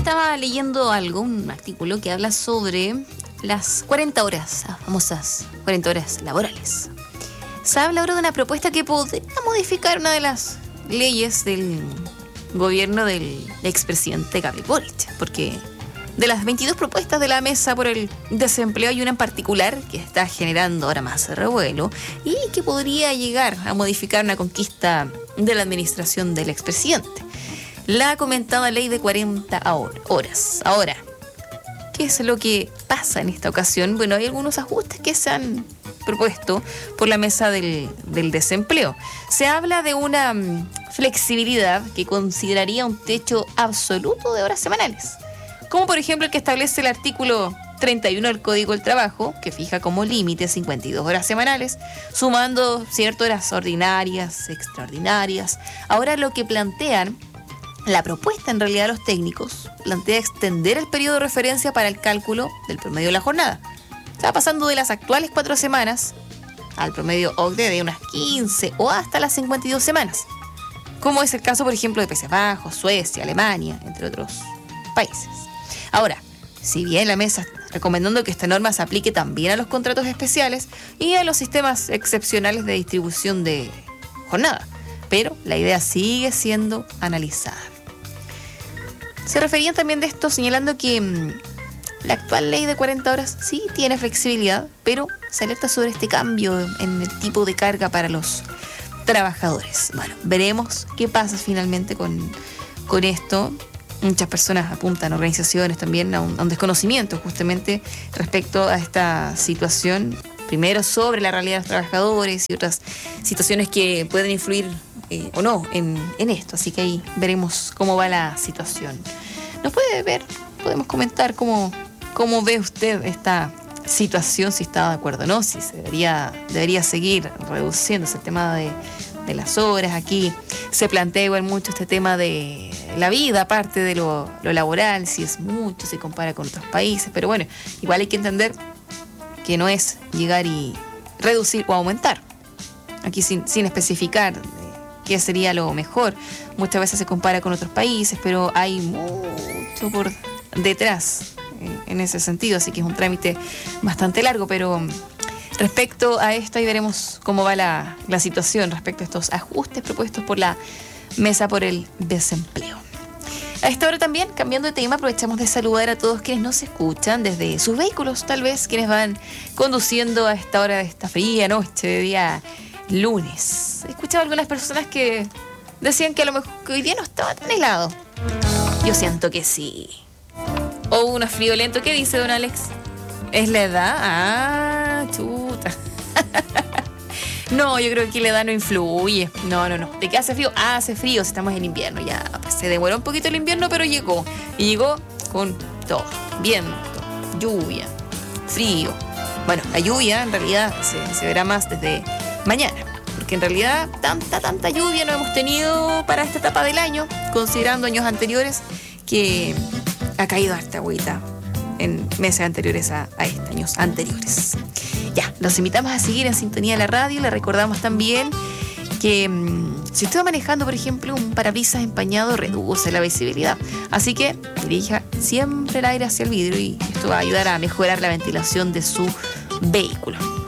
estaba leyendo algo, un artículo que habla sobre las 40 horas, las famosas 40 horas laborales. Se habla ahora de una propuesta que podría modificar una de las leyes del gobierno del expresidente Gabriel Boric, porque de las 22 propuestas de la mesa por el desempleo hay una en particular que está generando ahora más revuelo y que podría llegar a modificar una conquista de la administración del expresidente. La comentada ley de 40 horas. Ahora, ¿qué es lo que pasa en esta ocasión? Bueno, hay algunos ajustes que se han propuesto por la mesa del desempleo. Se habla de una flexibilidad que consideraría un techo absoluto de horas semanales, como por ejemplo el que establece el artículo 31 del Código del Trabajo, que fija como límite 52 horas semanales, sumando ciertas horas ordinarias, extraordinarias. Ahora lo que plantean, la propuesta en realidad de los técnicos, plantea extender el periodo de referencia para el cálculo del promedio de la jornada. Se va pasando de las actuales 4 semanas al promedio OCDE de unas 15 o hasta las 52 semanas, como es el caso, por ejemplo, de Países Bajos, Suecia, Alemania, entre otros países. Ahora, si bien la mesa está recomendando que esta norma se aplique también a los contratos especiales y a los sistemas excepcionales de distribución de jornada, pero la idea sigue siendo analizada. Se referían también de esto señalando que la actual ley de 40 horas sí tiene flexibilidad, pero se alerta sobre este cambio en el tipo de carga para los trabajadores. Bueno, veremos qué pasa finalmente con esto. Muchas personas apuntan, organizaciones también, a un desconocimiento justamente respecto a esta situación. Primero sobre la realidad de los trabajadores y otras situaciones que pueden influir o no en esto. Así que ahí veremos cómo va la situación. Nos puede ver, podemos comentar cómo ve usted esta situación, si está de acuerdo o no, si se debería seguir reduciéndose el tema de las horas. Aquí se plantea igual mucho este tema de la vida, aparte de lo laboral, si es mucho, se compara con otros países, pero bueno, igual hay que entender que no es llegar y reducir o aumentar. Aquí sin especificar qué sería lo mejor. Muchas veces se compara con otros países, pero hay mucho por detrás en ese sentido, así que es un trámite bastante largo, pero respecto a esto ahí veremos cómo va la situación respecto a estos ajustes propuestos por la mesa por el desempleo. A esta hora también, cambiando de tema, aprovechamos de saludar a todos quienes nos escuchan desde sus vehículos, tal vez quienes van conduciendo a esta hora de esta fría noche de día lunes. He escuchado algunas personas que decían que a lo mejor que hoy día no estaba tan helado. Yo siento que sí. O uno friolento. ¿Qué dice don Alex? ¿Es la edad? Ah, chuta. No, yo creo que la edad no influye. No. ¿De qué hace frío? Ah, hace frío si estamos en invierno. Ya, pues se demoró un poquito el invierno, pero llegó. Y llegó con todo. Viento, lluvia, frío. Bueno, la lluvia en realidad se verá más desde mañana. Porque en realidad tanta lluvia no hemos tenido para esta etapa del año, considerando años anteriores que ha caído harta agüita en meses anteriores a este, años anteriores. Ya, los invitamos a seguir en sintonía de la radio. Le recordamos también que si usted va manejando, por ejemplo, un parabrisas empañado, reduce la visibilidad. Así que dirija siempre el aire hacia el vidrio y esto va a ayudar a mejorar la ventilación de su vehículo.